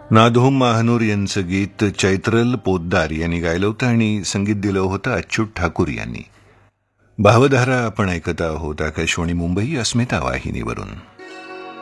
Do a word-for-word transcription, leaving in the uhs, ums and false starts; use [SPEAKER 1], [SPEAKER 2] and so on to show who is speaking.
[SPEAKER 1] नादोम महानूर यांचं गीत चैत्रल पोद्दार यांनी गायलं होतं आणि संगीत दिलं होतं अच्युत ठाकूर यांनी. भावधारा आपण ऐकत आहोत आकाशवाणी मुंबई अस्मिता वाहिनीवरून.